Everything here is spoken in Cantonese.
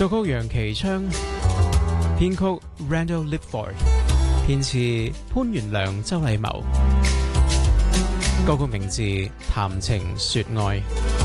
作曲楊其昌，編曲 Randall Lipford， 填詞潘源良、周禮茂。歌曲名字《談情說愛》。